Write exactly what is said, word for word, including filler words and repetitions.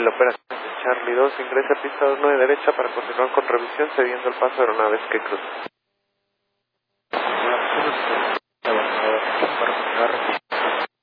El operación Charlie dos ingresa a pista dos nueve derecha para continuar con revisión, cediendo el paso a aeronaves que cruzan.